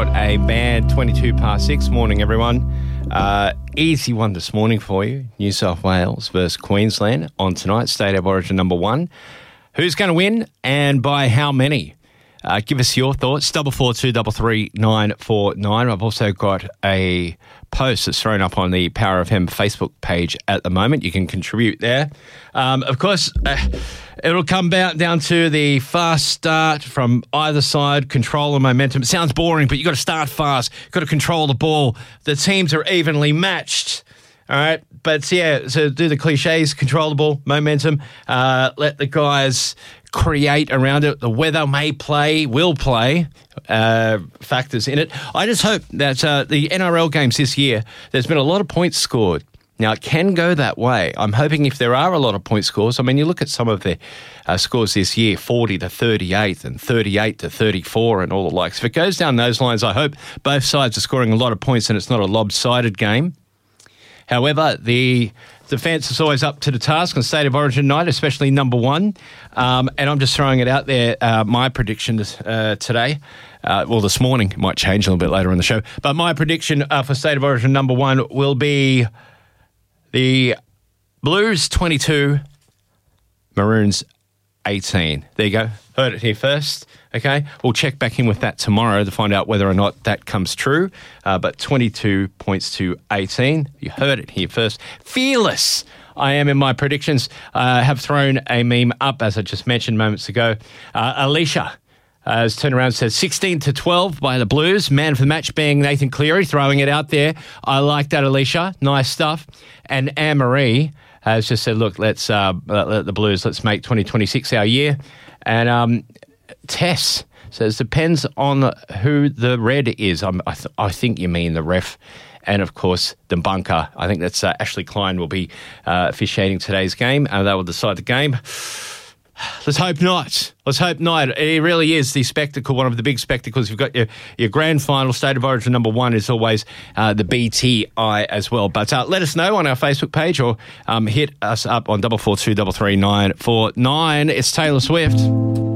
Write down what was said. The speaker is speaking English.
What a band. 22 past 6. Morning, everyone. Easy one this morning for you. New South Wales versus Queensland on tonight. State of Origin number 1. Who's going to win and by how many? Give us your thoughts. 44233949. I've also got a post that's thrown up on the Power FM Facebook page at the moment. You can contribute there. Of course, it'll come down to the fast start from either side, control and momentum. It sounds boring, but you've got to start fast. You've got to control the ball. The teams are evenly matched. All right. But yeah, so do the cliches, control the ball, momentum, let the guys create around it. The weather will play factors in it. I just hope that the NRL games this year, there's been a lot of points scored. Now, it can go that way. I'm hoping if there are a lot of point scores, I mean, you look at some of the scores this year, 40 to 38 and 38 to 34 and all the likes. If it goes down those lines, I hope both sides are scoring a lot of points and it's not a lopsided game. However, the defence is always up to the task on State of Origin night, especially number 1. And I'm just throwing it out there, my prediction today, this morning, it might change a little bit later in the show, but my prediction for State of Origin number 1 will be the Blues 22, Maroons 18. There you go. Heard it here first. Okay, we'll check back in with that tomorrow to find out whether or not that comes true. But 22 points to 18. You heard it here first. Fearless I am in my predictions. I have thrown a meme up, as I just mentioned moments ago. Alicia has turned around and said 16 to 12 by the Blues. Man for the match being Nathan Cleary, throwing it out there. I like that, Alicia. Nice stuff. And Anne-Marie has just said, look, let's let the Blues, let's make 2026 our year. And Tess says, depends on who the red is. I think you mean the ref. And, of course, the bunker. I think that's Ashley Klein will be officiating today's game. That will decide the game. Let's hope not. Let's hope not. It really is the spectacle, one of the big spectacles. You've got your grand final. State of Origin number 1 is always the BTI as well. But let us know on our Facebook page or hit us up on 44233949. It's Taylor Swift.